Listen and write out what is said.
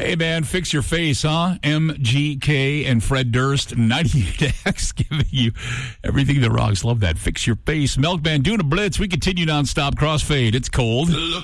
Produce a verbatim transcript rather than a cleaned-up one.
Hey, man, fix your face, huh? M G K and Fred Durst, ninety-eight X, giving you everything the rocks. Love that. Fix your face. Milkman doing a blitz. We continue nonstop crossfade. It's cold. Look